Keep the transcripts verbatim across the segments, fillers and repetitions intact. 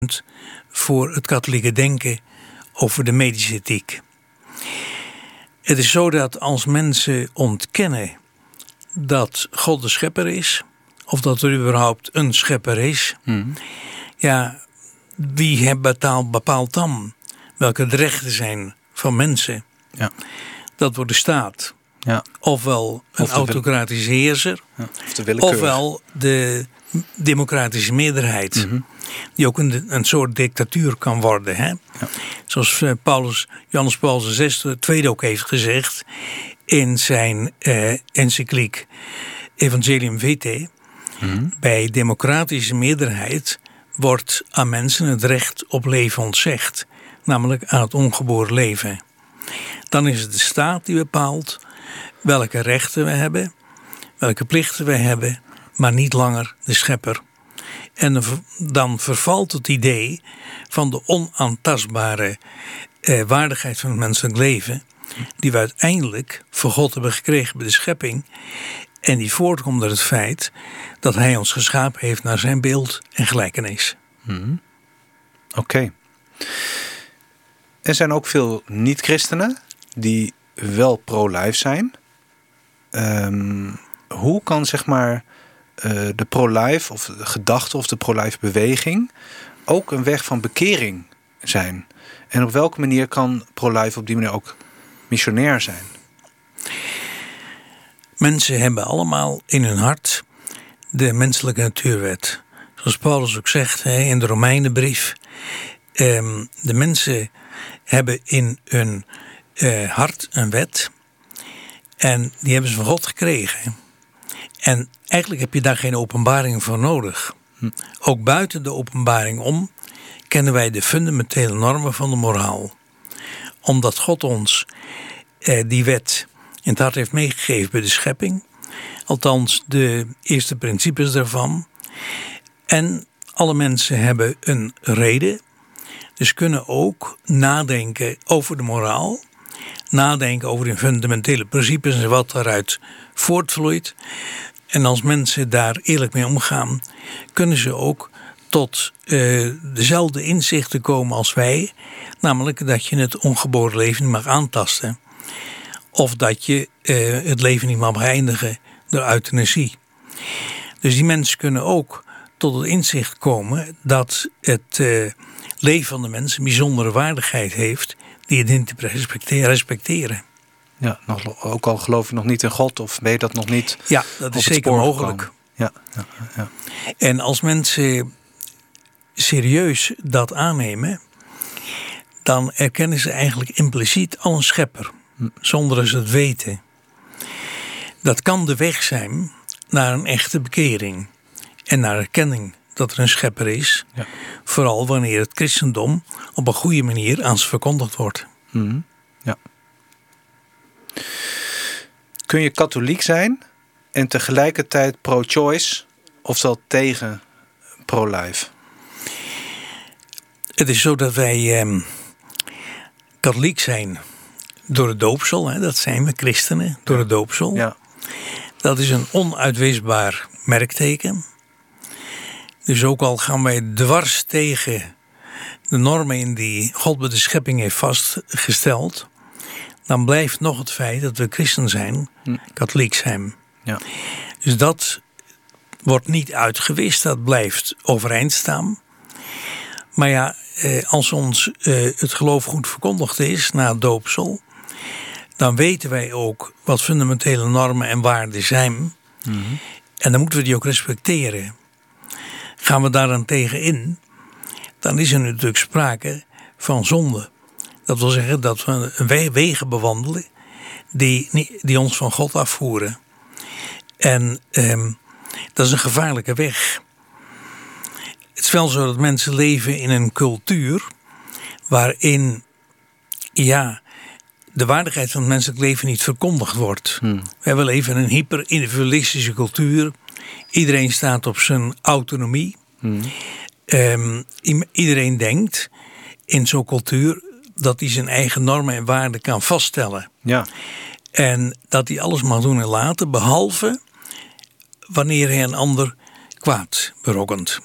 voor het katholieke denken over de medische ethiek. Het is zo dat als mensen ontkennen dat God de schepper is, of dat er überhaupt een schepper is, mm. ja, wie bepaalt, bepaalt dan welke de rechten zijn van mensen? Ja. Dat wordt de staat. Ja. Ofwel een of autocratische wil- heerser, ja. Of de willekeur. ofwel de democratische meerderheid, Mm-hmm. die ook een, een soort dictatuur kan worden. Hè? Ja. Zoals Paulus, Johannes Paulus de zesde, tweede ook heeft gezegd in zijn uh, encycliek Evangelium Vitae. Mm-hmm. Bij democratische meerderheid wordt aan mensen het recht op leven ontzegd, namelijk aan het ongeboren leven. Dan is het de staat die bepaalt welke rechten we hebben, welke plichten we hebben, maar niet langer de schepper. En dan vervalt het idee van de onaantastbare eh, waardigheid van het menselijk leven, die we uiteindelijk van God hebben gekregen bij de schepping. En die voortkomt uit het feit dat hij ons geschapen heeft naar zijn beeld en gelijkenis. Hmm. Oké. Okay. Er zijn ook veel niet-christenen die wel pro-life zijn. Um, hoe kan zeg maar uh, de pro-life of de gedachte of de pro-life beweging ook een weg van bekering zijn? En op welke manier kan pro-life op die manier ook missionair zijn? Mensen hebben allemaal in hun hart de menselijke natuurwet. Zoals Paulus ook zegt in de Romeinenbrief. De mensen hebben in hun hart een wet. En die hebben ze van God gekregen. En eigenlijk heb je daar geen openbaring voor nodig. Ook buiten de openbaring om kennen wij de fundamentele normen van de moraal. Omdat God ons die wet in het hart heeft meegegeven bij de schepping. Althans, de eerste principes daarvan. En alle mensen hebben een reden. Dus kunnen ook nadenken over de moraal. Nadenken over de fundamentele principes en wat daaruit voortvloeit. En als mensen daar eerlijk mee omgaan, kunnen ze ook tot uh, dezelfde inzichten komen als wij. Namelijk dat je het ongeboren leven niet mag aantasten. Of dat je uh, het leven niet mag beëindigen door euthanasie. Dus die mensen kunnen ook tot het inzicht komen dat het uh, leven van de mens een bijzondere waardigheid heeft die je dient te respecteren. Ja, nog, ook al geloof je nog niet in God of ben je dat nog niet. Ja, dat is zeker mogelijk. Ja, ja, ja. En als mensen serieus dat aannemen, dan erkennen ze eigenlijk impliciet al een schepper, zonder dat ze het weten. Dat kan de weg zijn naar een echte bekering en naar erkenning dat er een schepper is. Ja. Vooral wanneer het christendom op een goede manier aan ze verkondigd wordt. Mm-hmm. Ja. Kun je katholiek zijn en tegelijkertijd pro-choice, oftewel tegen pro-life? Het is zo dat wij eh, katholiek zijn door het doopsel. Hè, dat zijn we christenen door het doopsel. Ja. Dat is een onuitwisbaar merkteken. Dus ook al gaan wij dwars tegen de normen in die God bij de schepping heeft vastgesteld, dan blijft nog het feit dat we christen zijn, hm. katholiek zijn. Ja. Dus dat wordt niet uitgewist, dat blijft overeind staan. Maar ja, als ons het geloof goed verkondigd is na het doopsel, dan weten wij ook wat fundamentele normen en waarden zijn. Mm-hmm. En dan moeten we die ook respecteren. Gaan we daar dan tegen in, dan is er natuurlijk sprake van zonde. Dat wil zeggen dat we wegen bewandelen die, die ons van God afvoeren. En um, dat is een gevaarlijke weg. Het is wel zo dat mensen leven in een cultuur waarin ja, de waardigheid van het menselijk leven niet verkondigd wordt. Hmm. We hebben leven in een hyper-individualistische cultuur. Iedereen staat op zijn autonomie. Hmm. Um, iedereen denkt in zo'n cultuur dat hij zijn eigen normen en waarden kan vaststellen. Ja. En dat hij alles mag doen en laten, behalve wanneer hij een ander kwaad berokkent.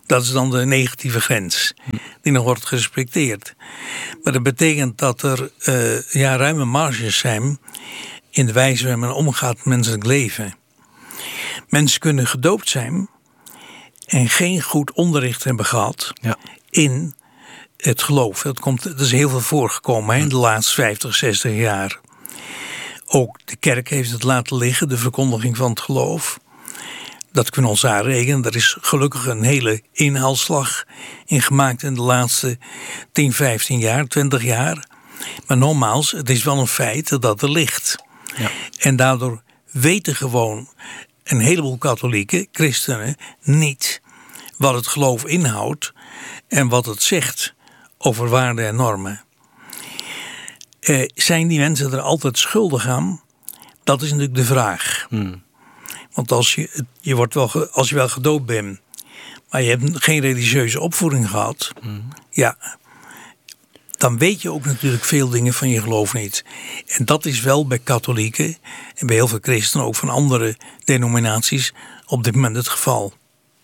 Dat is dan de negatieve grens, die nog wordt gerespecteerd. Maar dat betekent dat er uh, ja, ruime marges zijn in de wijze waarop men omgaat met menselijk leven. Mensen kunnen gedoopt zijn en geen goed onderricht hebben gehad ja. in het geloof. Dat, komt, dat is heel veel voorgekomen hè, in de laatste vijftig, zestig jaar. Ook de kerk heeft het laten liggen, de verkondiging van het geloof. Dat kunnen we ons aanrekenen. Er is gelukkig een hele inhaalslag in gemaakt in de laatste tien, vijftien jaar, twintig jaar. Maar nogmaals, het is wel een feit dat er ligt. Ja. En daardoor weten gewoon een heleboel katholieken, christenen, niet wat het geloof inhoudt en wat het zegt over waarden en normen. Eh, zijn die mensen er altijd schuldig aan? Dat is natuurlijk de vraag. Hmm. Want als je, je wordt wel, als je wel gedoopt bent, maar je hebt geen religieuze opvoeding gehad, hmm. ja, dan weet je ook natuurlijk veel dingen van je geloof niet. En dat is wel bij katholieken en bij heel veel christenen, ook van andere denominaties, op dit moment het geval.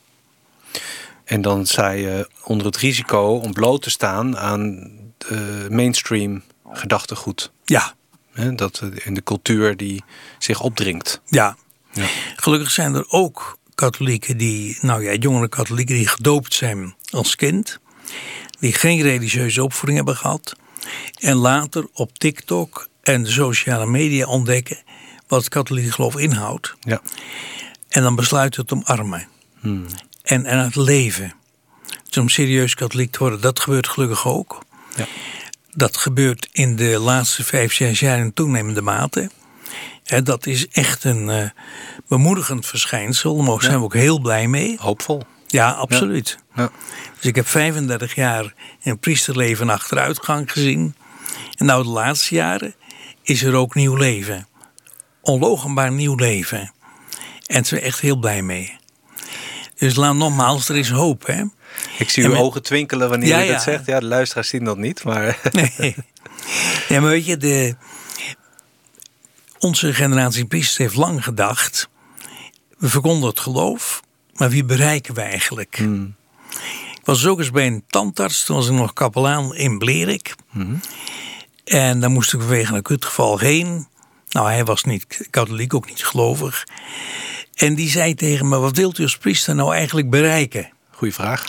En dan sta je onder het risico om bloot te staan aan de mainstream gedachtegoed. Ja. He, dat in de cultuur die zich opdringt. Ja. ja. Gelukkig zijn er ook katholieken die, nou ja, jongere katholieken die gedoopt zijn als kind, die geen religieuze opvoeding hebben gehad en later op TikTok en de sociale media ontdekken wat het katholieke geloof inhoudt. Ja. En dan besluiten het omarmen. Hmm. En, en het leven. Dus om serieus katholiek te worden, dat gebeurt gelukkig ook. Ja. Dat gebeurt in de laatste vijf, zes jaar in toenemende mate. He, dat is echt een uh, bemoedigend verschijnsel. Daar ja. zijn we ook heel blij mee. Hoopvol. Ja, absoluut. Ja. Ja. Dus ik heb vijfendertig jaar een priesterleven achteruitgang gezien. En nou de laatste jaren is er ook nieuw leven. Onloochenbaar nieuw leven. En daar zijn we echt heel blij mee. Dus laat nogmaals, er is hoop, hè. Ik zie uw met... ogen twinkelen wanneer ja, u dat ja. zegt. Ja, de luisteraars zien dat niet, maar... Nee. Ja, maar weet je, de... onze generatie priesters heeft lang gedacht, we verkondigen het geloof, maar wie bereiken we eigenlijk? Hmm. Ik was ook eens bij een tandarts, toen was ik nog kapelaan in Blerik. Hmm. En daar moest ik vanwege een akut geval heen. Nou, hij was niet katholiek, ook niet gelovig. En die zei tegen me, wat wilt u als priester nou eigenlijk bereiken? Goeie vraag.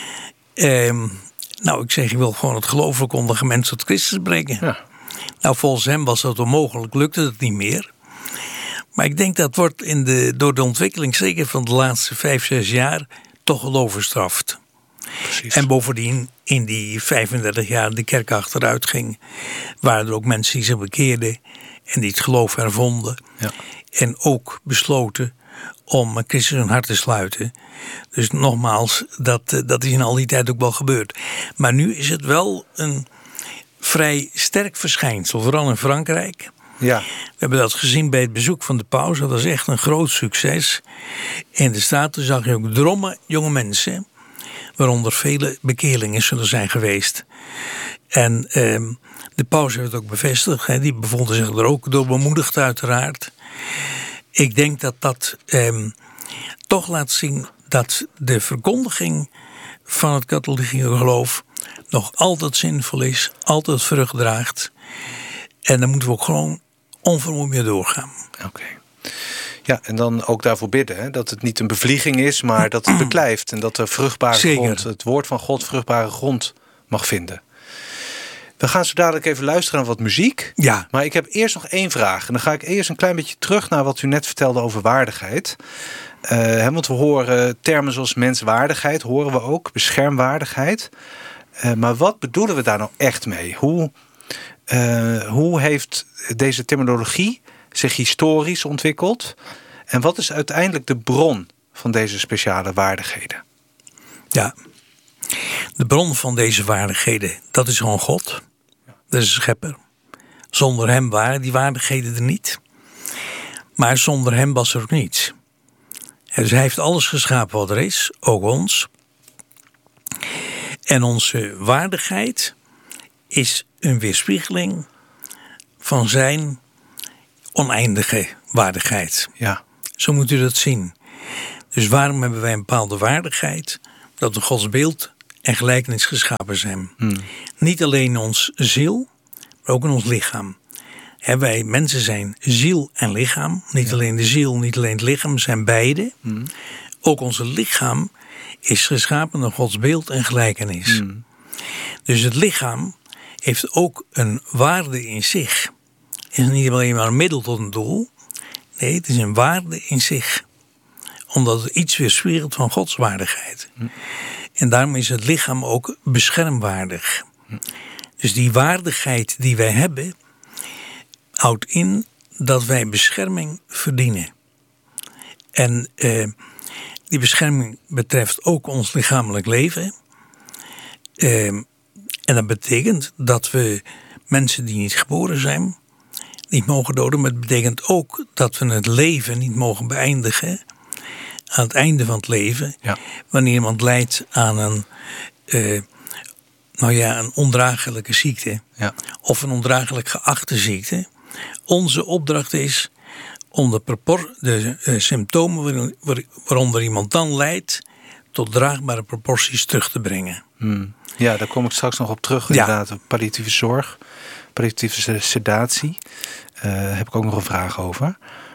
Um, nou, ik zeg, ik wil gewoon het geloof verkondigen, mensen tot Christus brengen. Ja. Nou, volgens hem was dat onmogelijk, lukte het niet meer. Maar ik denk dat wordt in de, door de ontwikkeling, zeker van de laatste vijf, zes jaar, toch wel overstraft. Precies. En bovendien, in die vijfendertig jaar de kerk achteruit ging, waren er ook mensen die zich bekeerden en die het geloof hervonden. Ja. En ook besloten om Christus hun hart te sluiten. Dus nogmaals, dat, dat is in al die tijd ook wel gebeurd. Maar nu is het wel een vrij sterk verschijnsel, vooral in Frankrijk. Ja. We hebben dat gezien bij het bezoek van de paus. Dat was echt een groot succes. In de Staten zag je ook drommen jonge mensen, waaronder vele bekeerlingen zullen zijn geweest. En eh, de paus heeft het ook bevestigd. Hè. Die bevonden zich er ook door bemoedigd uiteraard. Ik denk dat dat eh, toch laat zien dat de verkondiging van het katholieke geloof nog altijd zinvol is, altijd vrucht draagt. En daar moeten we ook gewoon onvermoeid mee doorgaan. Oké. Okay. Ja, en dan ook daarvoor bidden, hè? Dat het niet een bevlieging is, maar dat het beklijft. En dat de vruchtbare Zeker. grond, het woord van God, vruchtbare grond mag vinden. We gaan zo dadelijk even luisteren naar wat muziek. Ja. Maar ik heb eerst nog één vraag. En dan ga ik eerst een klein beetje terug naar wat u net vertelde over waardigheid. Uh, hè, want we horen termen zoals menswaardigheid, horen we ook, beschermwaardigheid. Uh, maar wat bedoelen we daar nou echt mee? Hoe, uh, hoe heeft deze terminologie zich historisch ontwikkeld? En wat is uiteindelijk de bron van deze speciale waardigheden? Ja, de bron van deze waardigheden, dat is gewoon God. Dat is de schepper. Zonder hem waren die waardigheden er niet. Maar zonder hem was er ook niets. Dus hij heeft alles geschapen wat er is, ook ons. En onze waardigheid is een weerspiegeling van zijn oneindige waardigheid. Ja. Zo moet u dat zien. Dus waarom hebben wij een bepaalde waardigheid? dat we Gods beeld en gelijkenis geschapen zijn. Hmm. Niet alleen in ons ziel, maar ook in ons lichaam. He, wij mensen zijn ziel en lichaam. Niet ja. alleen de ziel, niet alleen het lichaam, zijn beide. Hmm. Ook onze lichaam is geschapen naar Gods beeld en gelijkenis. Hmm. Dus het lichaam heeft ook een waarde in zich. Het is niet alleen maar een middel tot een doel. Nee, het is een waarde in zich. Omdat het iets weerspiegelt van Gods waardigheid. Hmm. En daarom is het lichaam ook beschermwaardig. Hmm. Dus die waardigheid die wij hebben, houdt in dat wij bescherming verdienen. En uh, die bescherming betreft ook ons lichamelijk leven. Uh, en dat betekent dat we mensen die niet geboren zijn niet mogen doden. Maar het betekent ook dat we het leven niet mogen beëindigen aan het einde van het leven. Ja. Wanneer iemand lijdt aan een, uh, nou ja, een ondraaglijke ziekte. Ja. Of een ondraaglijk geachte ziekte. Onze opdracht is om de, propor- de uh, symptomen waar, waaronder iemand dan lijdt tot draagbare proporties terug te brengen. Hmm. Ja, daar kom ik straks nog op terug. Ja. Inderdaad, palliatieve zorg, palliatieve sedatie. Uh, heb ik ook nog een vraag over.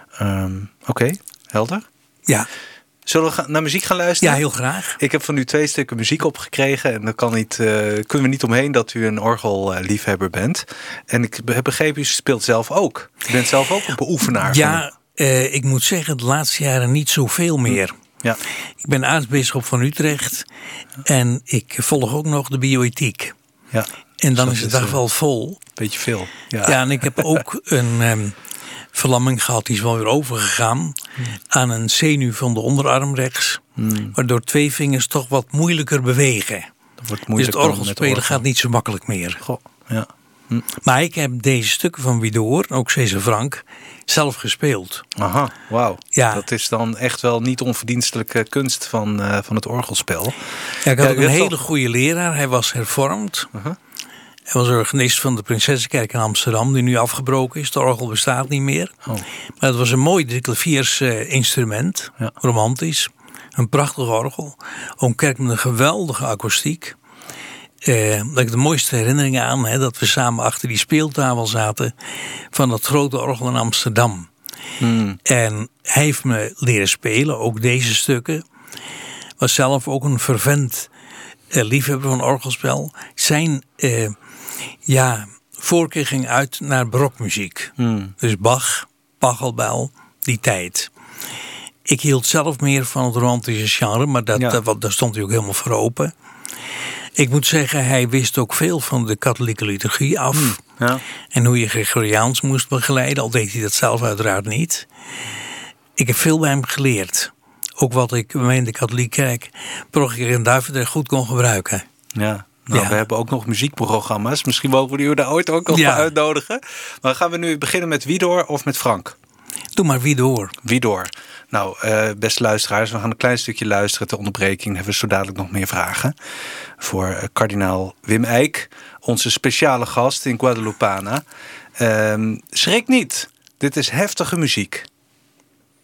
Um, Oké, okay, helder. Ja. Zullen we naar muziek gaan luisteren? Ja, heel graag. Ik heb van u twee stukken muziek opgekregen. En dan kan niet, uh, kunnen we niet omheen dat u een orgelliefhebber bent. En ik heb begrepen, u speelt zelf ook. U bent zelf ook een beoefenaar. Ja, uh, ik moet zeggen, de laatste jaren niet zoveel meer. Ja. Ik ben aartsbisschop van Utrecht. En ik volg ook nog de bioethiek. Ja. En dan is het dag wel vol. Beetje veel. Ja, ja en ik heb ook een um, verlamming gehad. Die is wel weer overgegaan. Hmm. Aan een zenuw van de onderarm rechts. Hmm. Waardoor twee vingers toch wat moeilijker bewegen. Dat wordt dus het orgelspelen gaat niet zo makkelijk meer. Goh, ja. Hm. Maar ik heb deze stukken van Widor, ook César Franck, zelf gespeeld. Aha, wauw. Ja. Dat is dan echt wel niet onverdienstelijke kunst van, uh, van het orgelspel. Ja, ik had ja, ook een hele al... goede leraar. Hij was hervormd. Uh-huh. Hij was organist van de Prinsessenkerk in Amsterdam, die nu afgebroken is. De orgel bestaat niet meer. Oh. Maar het was een mooi drieklaviers uh, instrument, ja. romantisch. Een prachtig orgel. Ook een kerk met een geweldige akoestiek. Uh, dat ik de mooiste herinneringen aan, hè, dat we samen achter die speeltafel zaten van dat grote orgel in Amsterdam. Hmm. En hij heeft me leren spelen, ook deze stukken. Was zelf ook een fervent uh, liefhebber van orgelspel. Zijn uh, ja, voorkeur ging uit naar barokmuziek. Hmm. Dus Bach, Pachelbel, die tijd. Ik hield zelf meer van het romantische genre, maar dat, ja. dat, daar stond hij ook helemaal voor open. Ik moet zeggen, hij wist ook veel van de katholieke liturgie af. Hmm, ja. En hoe je Gregoriaans moest begeleiden, al deed hij dat zelf uiteraard niet. Ik heb veel bij hem geleerd. Ook wat ik bij mij in de katholieke kerk, parochie in Duivendrecht, goed kon gebruiken. Ja, nou, ja. We hebben ook nog muziekprogramma's. Misschien mogen we die daar ooit ook nog ja. voor uitnodigen. Maar gaan we nu beginnen met Widor of met Franck? Doe maar Widor. Widor. Nou, uh, beste luisteraars, we gaan een klein stukje luisteren ter onderbreking. Dan hebben we zo dadelijk nog meer vragen. Voor uh, kardinaal Wim Eijk, onze speciale gast in Guadalupana. Uh, schrik niet, dit is heftige muziek.